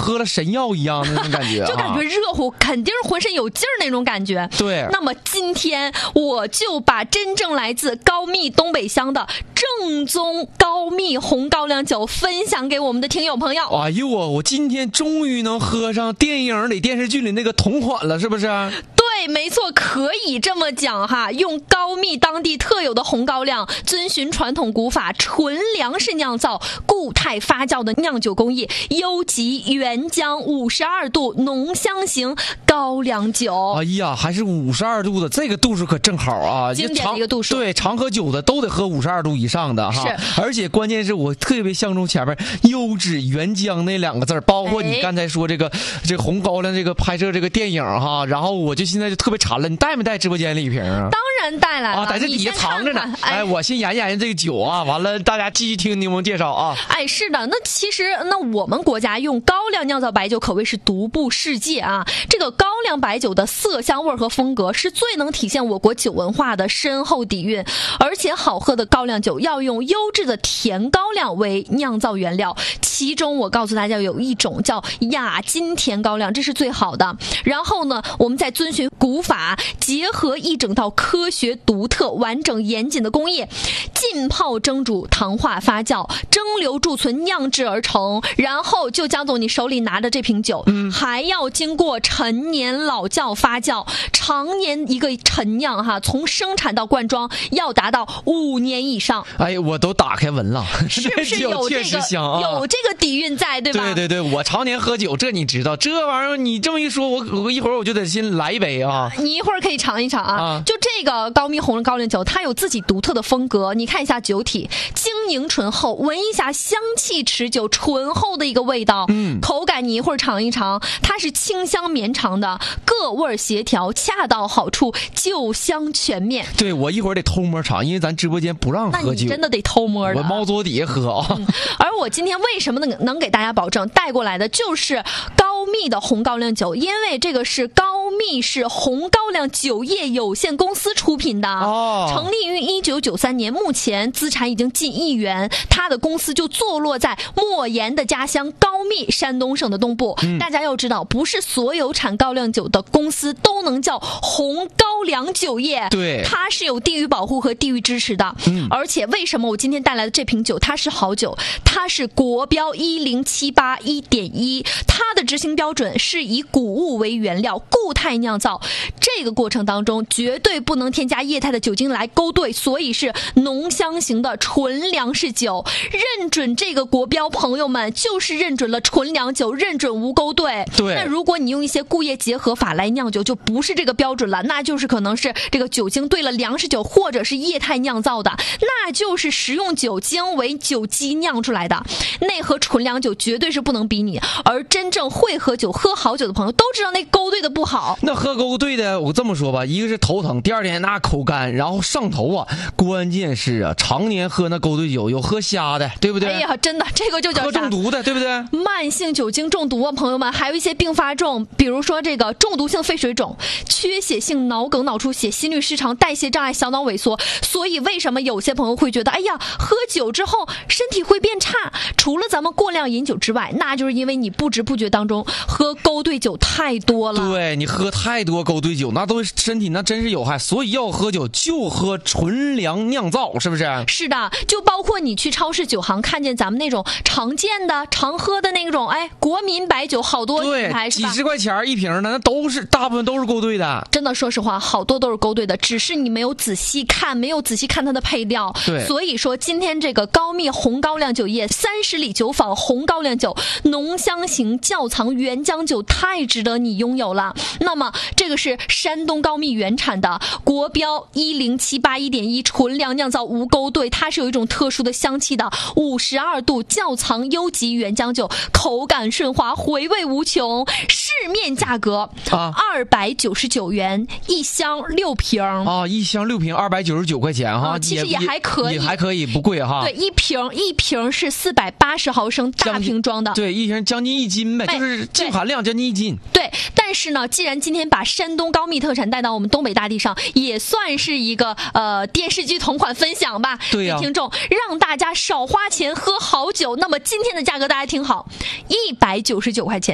喝了神药一样的那种感觉， 就感觉热乎，肯定是浑身有劲儿那种感觉。 对。 那么今天我就把真正来自高密东北乡的正宗高密红高粱酒分享给我们的听友朋友。 哎呦我今天终于能喝上电影里电视剧里那个同款了，是不是？ 对，没错，可以这么讲哈。用高密当地特有的红高粱，遵循传统古法，纯粮食酿造，固态发酵的酿酒工艺，优级原浆52度浓香型高粱酒。 哎呀，还是52度的，这个度数可正好啊， 经典的一个度数。 对，常喝酒的都得喝52度以上的哈。 是， 而且关键是我特别相中前面优质原浆那2个字，包括你刚才说这红高粱这个拍摄这个电影哈，然后我就现在就特别馋了，你带没带直播间里一瓶啊？ 当然带来了啊，在这底下藏着呢。哎，我先研究这个酒啊，完了大家继续听柠檬介绍啊。 哎，是的，那其实我们国家用高粱酿造白酒可谓是独步世界啊。这个高粱白酒的色香味和风格是最能体现我国酒文化的深厚底蕴，而且好喝的高粱酒要用优质的甜高粱为酿造原料，其中我告诉大家有一种叫雅金甜高粱，这是最好的。然后呢，我们再遵循古法，结合一整套科学独特完整严谨的工艺，浸泡蒸煮糖化发酵蒸馏贮存酿制而成，然后就江总你手里拿着这瓶酒，还要经过陈年老窖发酵，常年一个陈酿哈，从生产到灌装要达到5年以上。 哎，我都打开闻了， 是不是有这个有这个底蕴在，对吧？ 对对对，我常年喝酒，这你知道，这玩意儿你这么一说，我一会儿我就得先来一杯啊。 你一会儿可以尝一尝啊。就这个高密红高粱酒，它有自己独特的风格。你看一下酒体，晶莹醇厚，闻一下香气持久、醇厚的一个味道。口感你一会儿尝一尝，它是清香绵长的，各味协调，恰到好处，酒香全面。 对，我一会儿得偷摸尝，因为咱直播间不让喝酒。 那你真的得偷摸的。 我猫桌底下喝啊。 而我今天为什么能给大家保证带过来的就是高密的红高粱酒，因为这个是高密市红高粱酒业有限公司出品的，成立于1993年，目前资产已经近1亿元。它的公司就坐落在莫言的家乡高密，山东省的东部。大家要知道，不是所有产高粱酒的公司都能叫红高粱酒业， 对， 它是有地域保护和地域支持的。而且为什么我今天带来的这瓶酒它是好酒，它是国标10781.1，它的执行标准是以谷物为原料固态酿造，这个过程当中绝对不能添加液态的酒精来勾兑，所以是浓香型的纯粮食酒。认准这个国标，朋友们就是认准了纯粮酒，认准无勾兑。 对， 那如果你用一些固液结合法来酿酒，就不是这个标准了，那就是可能是这个酒精兑了粮食酒或者是液态酿造的，那就是食用酒精为酒基酿出来的，内核纯粮酒绝对是不能比拟。而真正会喝酒喝好酒的朋友都知道那勾兑的不好。 那喝勾兑的，我这么说吧，一个是头疼，第二天那口干，然后上头啊，关键是啊，常年喝那勾兑酒，有喝瞎的，对不对？ 哎呀，真的，这个就叫喝中毒的，对不对？ 慢性酒精中毒啊，朋友们，还有一些并发症，比如说这个中毒性肺水肿、缺血性脑梗、脑出血、心律失常、代谢障碍、小脑萎缩。所以为什么有些朋友会觉得，哎呀，喝酒之后身体会变差？除了咱们过量饮酒之外，那就是因为你不知不觉当中喝勾兑酒太多了。 对，你喝太多勾兑酒，那对身体那真是有害。所以要喝酒就喝纯粮酿造，是不是？ 是的，就包括你去超市酒行看见咱们那种常见的、常喝的那种，哎，国民白酒，好多品牌是吧？ 几十块钱一瓶的，那都是大部分都是勾兑的。 真的，说实话，好多都是勾兑的，只是你没有仔细看，没有仔细看它的配料。 对， 所以说今天这个高密红高粱酒业30里酒坊红高粱酒浓香型窖藏原浆酒太值得你拥有了。那么这个是山东高密原产的国标10781.1纯粮酿造无勾兑，它是有一种特殊的香气的，52度窖藏优级原浆酒，口感顺滑，回味无穷。市面价格299元，一箱6瓶啊，一箱6瓶299块钱哈， 其实也还可以， 也还可以，不贵哈。 对，一瓶是480毫升大瓶装的， 对，一瓶将近1斤呗，就是净含量将近1斤。 对，但是呢，既然今天把山东高密特产带到我们东北大地上，也算是一个电视剧同款分享吧。 对呀， 听众让大家少花钱喝好酒。那么今天的价格大家听好，199块钱。